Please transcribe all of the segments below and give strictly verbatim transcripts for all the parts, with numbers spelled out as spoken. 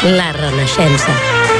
La Renaixença.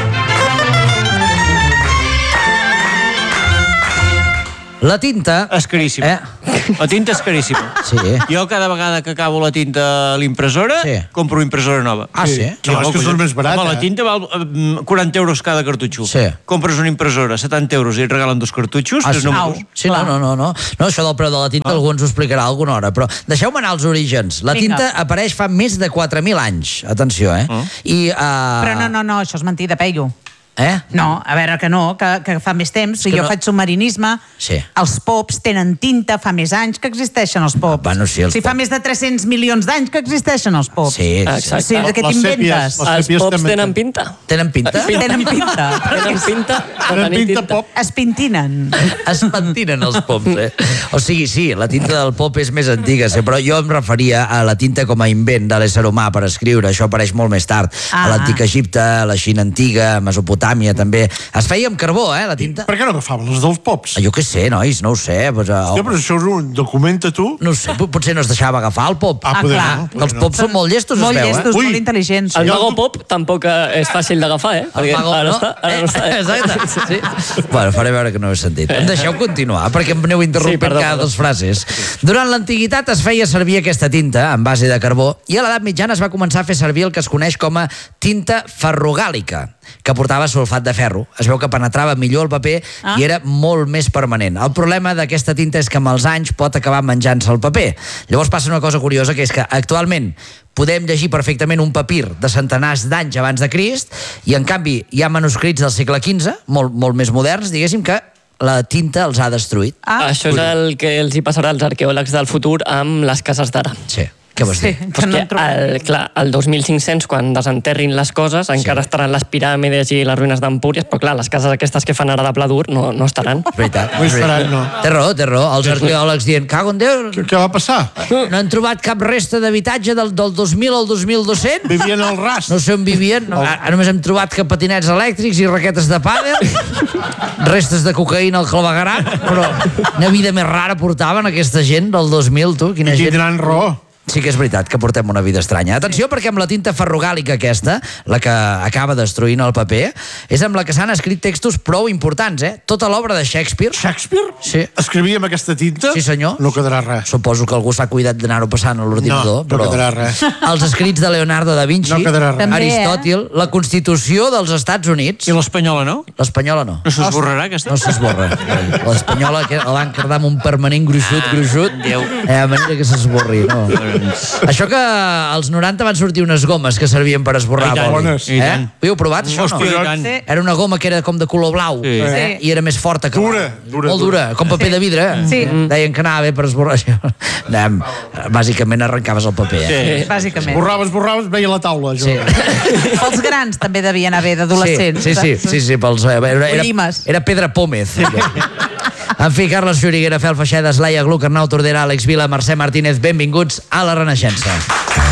La tinta... És caríssima. Eh? La tinta és caríssima. Sí. Jo cada vegada que acabo la tinta a l'impressora, sí. compro una impressora nova. Ah, sí? No, és que són més barata. Home, la tinta val quaranta euros cada cartutxo. Sí. Compres una impressora, setanta euros, i et regalen dos cartutxos, Ah, tres sí? números. Sí, no, no, no, no. No, això del preu de la tinta ah. algú ens ho explicarà alguna hora, però deixeu-me anar als orígens. La Vinga. tinta apareix fa més de quatre mil anys. Atenció, eh? Ah. I, uh... Però no, no, no, això és mentida, Peyu. Eh? No, a veure, que no, que, que fa més temps. que Jo no- faig submarinisme, Sí. els pops tenen tinta, fa més anys que existeixen els pops. Bueno, sí, els si fa pops. més de tres-cents milions d'anys que existeixen els pops. Sí, Exacte. Sí, de què Les t'inventes? sèpies, les Els sèpies pops també tenen pinta. Tenen pinta? Tenen pinta. Tenen pinta de Tenen tenir pinta tinta. pop. Es pintinen. Es pentinen els pops, eh? O sigui, sí, la tinta del pop és més antiga, sí, però jo em referia a la tinta com a invent de l'ésser humà per escriure. Això apareix molt més tard. Ah. A l'antic Egipte, a la Xina antiga, a Mesopotàmia, també. Es feia amb carbó, eh, la tinta? Per què no agafaven les dels pops? Ah, jo què sé, nois, no ho sé. Pues, uh, Hòstia, però això és un... Documenta tu. no ho sé, pot- potser no es deixava agafar el pop. Ah, Ah, poder clar. no. Que els pops són molt llestos, Molt es veu, llestos, eh? Ui. molt intel·ligents. El Ja mago tu- pop tampoc eh, és fàcil d'agafar, eh? Perquè Mago, ara no? està, ara no està. Eh, Eh? exacte. Sí. Bueno, faré veure que no ho he sentit. Em deixeu continuar, perquè em aneu interrompent Sí, perdó, cada perdó. dues frases. Durant l'antiguitat es feia servir aquesta tinta en base de carbó i a l'edat mitjana es va començar a fer servir el que es coneix com a tinta ferrogàlica, que portava sulfat de ferro. Es veu que penetrava millor el paper Ah. i era molt més permanent. El problema d'aquesta tinta és que amb els anys pot acabar menjant-se el paper. Llavors passa una cosa curiosa, que és que actualment podem llegir perfectament un papir de centenars d'anys abans de Crist i, en canvi, hi ha manuscrits del segle quinze, molt, molt més moderns, diguéssim, que la tinta els ha destruït. Ah, Això és el que els hi passarà als arqueòlegs del futur amb les cases d'ara. Sí. Què vols sí, dir? que no en Perquè, trobem. el, clar, el dos mil cinc-cents, quan desenterrin les coses, encara estaran les piràmides i les ruïnes d'Empúries, però clar, les cases aquestes que fan ara de pla dur no, no estaran. És veritat. No hi estaran, no. Té raó, té raó. Els arqueòlegs dient, cago en Déu, Què, què va passar? no han trobat cap resta d'habitatge del, del dos mil al dos mil dos-cents? Vivien al ras. No sé on vivien. No, a- només hem trobat que patinets elèctrics i raquetes de pàdel, restes de cocaïna al clavegaram, però una vida més rara portaven aquesta gent del dos mil, tu, quina I gent. tindran raó. Sí que és veritat que portem una vida estranya. Atenció, perquè amb la tinta ferrogàlica aquesta, la que acaba destruint el paper, és amb la que s'han escrit textos prou importants, eh? Tota l'obra de Shakespeare. Shakespeare? Sí. Escrivia amb aquesta tinta? Sí, senyor. No quedarà res. Suposo que algú s'ha cuidat d'anar-ho passant a l'ordinador, No, no però... quedarà res. Els escrits de Leonardo da Vinci, No quedarà res. També, Aristòtil, la Constitució dels Estats Units... I l'espanyola, no? L'espanyola no. No s'esborrarà, aquesta? No s'esborra. L'espanyola que la van quedar amb un permanent gruixut, gruixut. Déu. Eh, a manera que s'esborri, no. Això que als noranta van sortir unes gomes que servien per esborrar I tant, boli. bones. I Eh? tant. Ho heu provat, això, Hòstia, i no? tant. Sí. Era una goma que era com de color blau, Sí. eh? I era més forta que Dura, la- dura, molt dura, com paper de vidre. eh? Sí. Deien que anava bé per esborrar això. Anem, bàsicament arrencaves el paper. Eh? Sí. Bàsicament. Borraves, borraves, veia la taula. Jo. Sí. Els grans també devien haver d'adolescents. Sí, sí, sí, sí, sí pels, era, era, Llimes. era Pedra Pómez. En fi, Carles Xuriguera, Fel Feixedes, Laia Gluck, Arnau Tordera, Àlex Vila, Mercè Martínez, benvinguts a La Renaixença.